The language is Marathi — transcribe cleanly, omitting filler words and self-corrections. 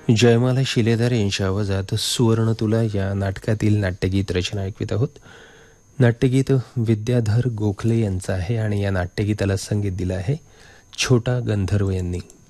जयमाला शिलेदार यांच्या आवाजात सुवर्ण तुला या नाटकातील नाट्यगीत रचना ऐकवित आहोत. नाट्यगीत विद्याधर गोखले यांचं आहे आणि या नाट्यगीताला संगीत दिलं आहे छोटा गंधर्व यांनी.